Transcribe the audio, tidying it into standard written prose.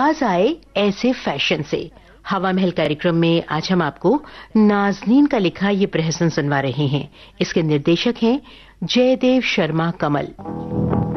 आवाज आए ऐसे फैशन से। हवा महल कार्यक्रम में आज हम आपको नाज़नीन का लिखा ये प्रहसन सुनवा रहे हैं। इसके निर्देशक हैं जयदेव शर्मा कमल।